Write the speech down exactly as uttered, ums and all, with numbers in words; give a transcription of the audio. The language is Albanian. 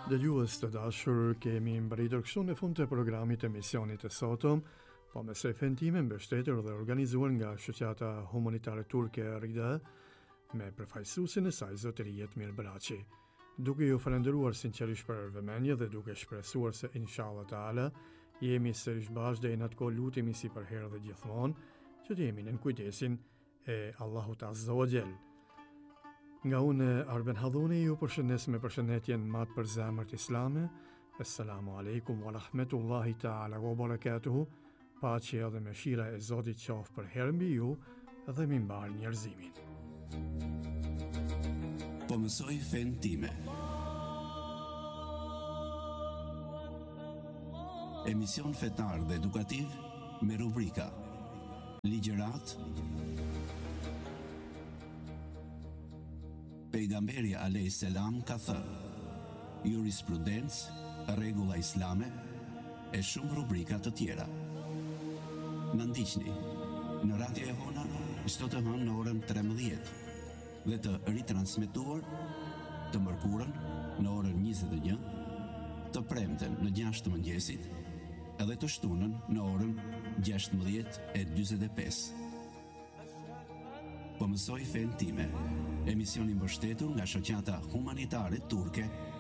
Dëgjues të dashur, kemi mbërritur kështu në fund të programit të emisionit të sotëm, po me së time mbështetur dhe organizuar nga shoqata humanitare turke Rida, me përfaqësuesin e saj zotëriet Mirbraçi. Duke ju falendëruar sinqerisht për vëmendje dhe duke shpresuar se inshallah taala jemi sërish bashkë deri në atë kohë, lutemi si për herë dhe gjithmonë që të jemi në kujdesin e Allahut Azza wa Jall. Nga unë Arben Hadhuni ju përshëndes me përshëndetjen matë për zemër të islame. Assalamu alaikum wa rahmetullahi ta'ala wa barakatuhu. Paqja dhe mëshira e Zotit qoftë për herë mbi ju dhe mbi mbar njerëzimin. Po mësoj fen time. Emision fetar dhe edukativ me rubrika Ligjërat. Pejgamberi alayhis salam ka thënë, jurisprudencë, rregulla islame e shumë rubrika të tjera. Na ndiqni në Radio e Hona çdo të hënë në orën tretëmbëdhjetë dhe të ritransmetuar të mërkurën në orën njëzet e një, të premten në gjashtë të mëngjesit edhe të shtunën në orën gjashtëmbëdhjetë e dyzet e pesë. Po mësoj fen time, emisioni mbështetur nga shoqata humanitare turke